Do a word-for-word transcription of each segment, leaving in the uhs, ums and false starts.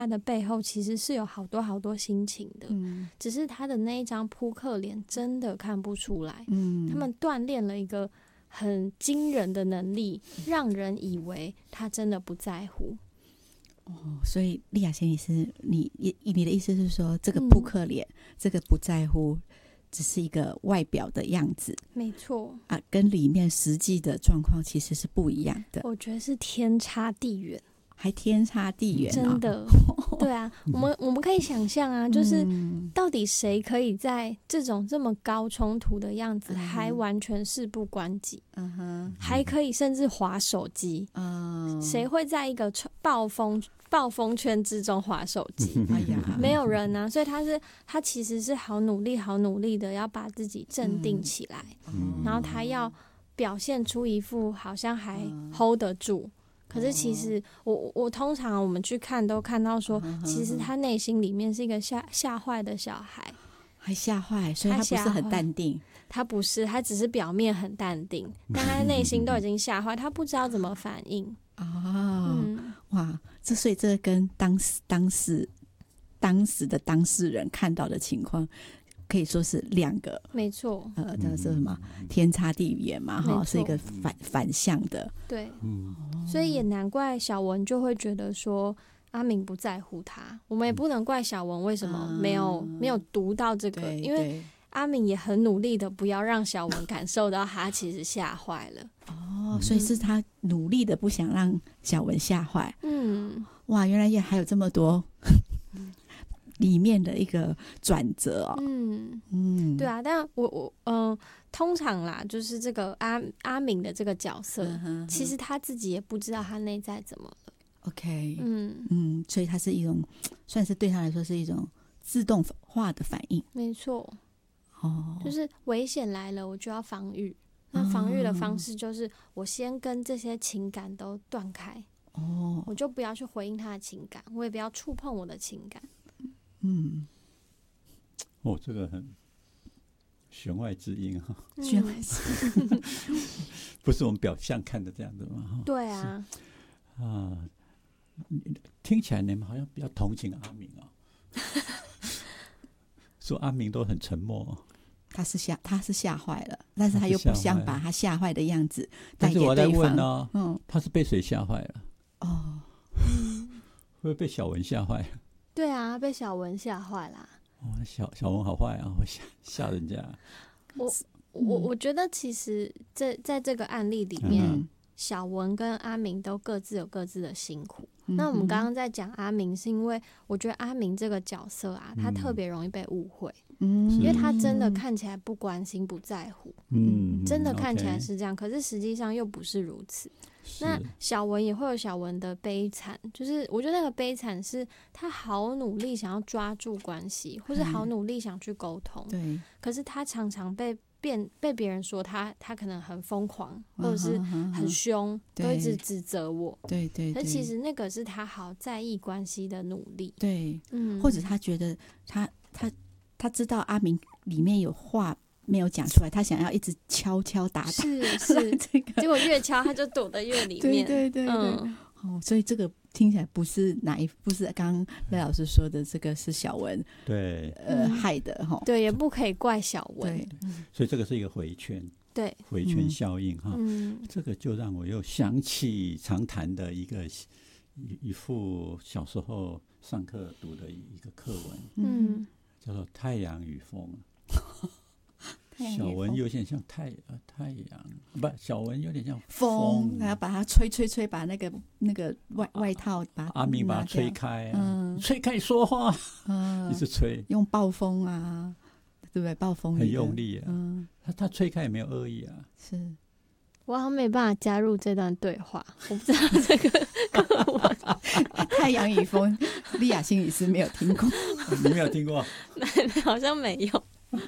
他的背后其实是有好多好多心情的， 嗯， 只是他的那一张扑克脸真的看不出来。 嗯， 他们锻炼了一个很惊人的能力，让人以为他真的不在乎。 哦，所以丽雅心理师，你你的意思是说，这个扑克脸，嗯、这个不在乎，只是一个外表的样子， 没错啊，跟里面实际的状况其实是不一样的。 我觉得是天差地远。 还天差地远、哦、 真的对啊，我们我们可以想象啊，就是到底谁可以在这种这么高冲突的样子、嗯、还完全事不关己、嗯、哼还可以甚至滑手机、嗯、谁会在一个暴风暴风圈之中滑手机、哎呀，没有人啊。所以他是他其实是好努力好努力的要把自己镇定起来、嗯、然后他要表现出一副好像还 hold 得住，可是其实我我通常我们去看都看到说，其实他内心里面是一个吓吓坏的小孩， 还吓坏，所以他不是很淡定。 他不是，他只是表面很淡定，但他内心都已经吓坏，他不知道怎么反应。 哦，嗯、哇，这所以这跟当时当时当时的当事人看到的情况。可以说是两个， 没错， 呃，这是什么天差地远嘛，哈，是一个反反向的， 对，嗯，所以也难怪小文就会觉得说阿明不在乎他，我们也不能怪小文为什么没有、嗯、没有读到这个，因为阿明也很努力的不要让小文感受到他其实吓坏了， 哦，所以是他努力的不想让小文吓坏，嗯，哇，原来也还有这么多。里面的一个转折哦，嗯嗯，对啊，但我我嗯、呃，通常啦，就是这个阿阿明的这个角色、嗯，其实他自己也不知道他内在怎么了。 OK， 嗯嗯，所以他是一种，算是对他来说是一种自动化的反应。 没错，哦，就是危险来了，我就要防御。那防御的方式就是我先跟这些情感都断开，哦，我就不要去回应他的情感，我也不要触碰我的情感。 嗯，哦，这个很弦外之音哈， 弦外之音， 不是我们表象看的这样子吗？ 对啊， 啊，听起来你们好像比较同情阿明啊、哦，说阿明都很沉默， 他是吓他是吓坏了，但是他又不想把他吓坏的样子带给对方。 但是我在问呢、哦，嗯，他是被谁吓坏了？哦，会不会被小文吓坏了？ 对啊，被小文吓坏啦！ 哦，小小文好坏啊，会吓吓人家。 我我我觉得其实在在这个案例里面、嗯，小文跟阿明都各自有各自的辛苦。嗯、那我们刚刚在讲阿明，是因为我觉得阿明这个角色啊，他特别容易被误会，嗯，因为他真的看起来不关心、不在乎，嗯，真的看起来是这样， okay. 可是实际上又不是如此。那小文也会有小文的悲惨，就是我觉得那个悲惨是他好努力想要抓住关系，或是好努力想去沟通，对，可是他常常被变被别人说他他可能很疯狂，或者是很凶，都一直指责我， 对对对， 可其实那个是他好在意关系的努力， 对，嗯，或者他觉得他他他知道阿明里面有话没有讲出来，他想要一直敲敲打打， 是是，这个、结果越敲他就躲得越里面， 对对对对，嗯，哦，所以这个听起来不是哪一不是刚刚赖老师说的这个是小文对呃、嗯、害的哈， 对，也不可以怪小文， 对，所以这个是一个回圈， 对， 回圈效应哈、嗯，这个就让我又想起常谈的一个一一副小时候上课读的一个课文，嗯，叫做《太阳与风》。小文有点像太呃太阳，不，小文有点像风， 还要把它吹吹吹，把那个那个外外套把阿明把它吹开、啊，嗯，吹开说话，嗯，一直吹， 用暴风啊，对不对？暴风很用力啊，嗯，他他吹开也没有恶意啊， 是。 我好像没办法加入这段对话，我不知道这个太阳与风，莉亚心理师没有听过， 你没有听过？ 好像没有。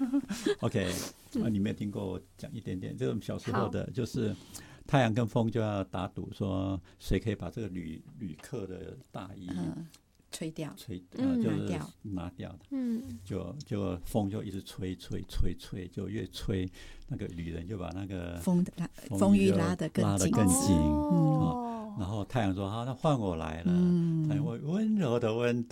OK，、啊、你没有听过，我讲一点点。这种小时候的，就是太阳跟风就要打赌，说谁可以把这个旅旅客的大衣、嗯、 吹掉， 吹、呃嗯、就是拿掉的。嗯，就就风就一直吹吹吹吹，就越吹，那个旅人就把那个风风衣拉得更紧， 拉得更紧。哦。 然后太阳说好，那换我来了，他用温柔的温度